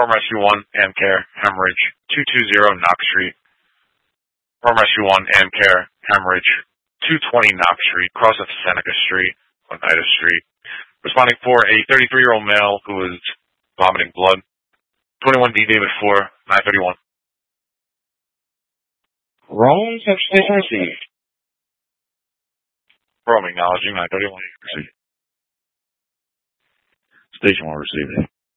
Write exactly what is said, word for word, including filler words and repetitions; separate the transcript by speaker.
Speaker 1: Rome Rescue one, Amcare, hemorrhage, two two zero Knox Street. Rome Rescue one, Amcare, hemorrhage, two twenty Knox Street, cross of Seneca Street, Oneida Street. Responding for a thirty-three-year-old male who was vomiting blood. twenty-one D David four, nine thirty-one.
Speaker 2: Rome have been received.
Speaker 1: Rome acknowledging nine thirty-one.
Speaker 2: Station will receive it.